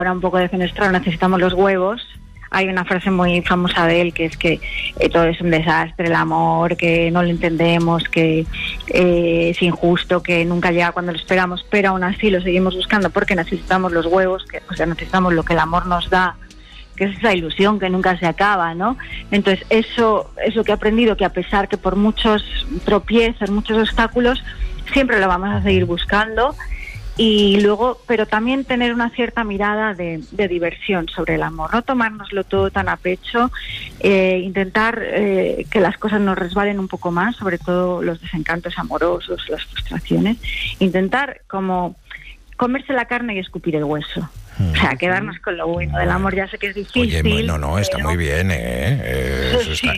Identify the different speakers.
Speaker 1: ahora un poco defenestrado, necesitamos los huevos. Hay una frase muy famosa de él que es que todo es un desastre, el amor, que no lo entendemos, que es injusto, que nunca llega cuando lo esperamos, pero aún así lo seguimos buscando porque necesitamos los huevos, necesitamos lo que el amor nos da, que es esa ilusión que nunca se acaba, ¿no? Entonces eso que he aprendido, que a pesar que por muchos tropiezos, muchos obstáculos, siempre lo vamos a seguir buscando. Y luego, pero también tener una cierta mirada de diversión sobre el amor, no tomárnoslo todo tan a pecho, intentar que las cosas nos resbalen un poco más, sobre todo los desencantos amorosos, las frustraciones, intentar como comerse la carne y escupir el hueso. O sea, quedarnos con lo bueno del amor. Ya sé que es difícil.
Speaker 2: Oye, está muy bien, Eso